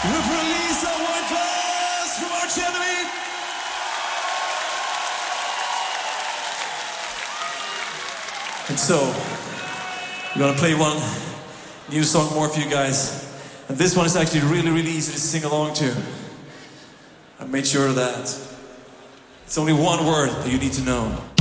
With release of One Class from Arch Enemy. And so, we're gonna play one new song more for you guys. And this one is actually really, really easy to sing along to. I made sure of that. It's only one word that you need to know.